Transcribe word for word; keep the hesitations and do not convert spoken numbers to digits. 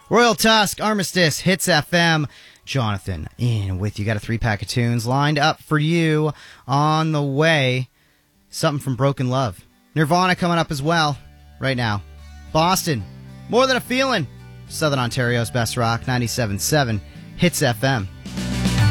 Royal Tusk, Armistice, Hits F M. Jonathan in with you. Got a three-pack of tunes lined up for you on the way. Something from Broken Love. Nirvana coming up as well right now. Boston, More Than a Feeling. Southern Ontario's best rock, ninety-seven point seven Hits F M.